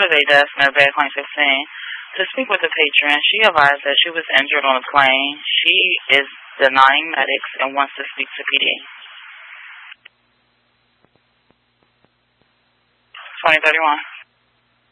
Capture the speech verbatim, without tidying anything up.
yesterday, Daphne Bad Claim fifteen, to speak with the patron. She advised that she was injured on a plane. She is denying medics and wants to speak to P D. twenty thirty-one.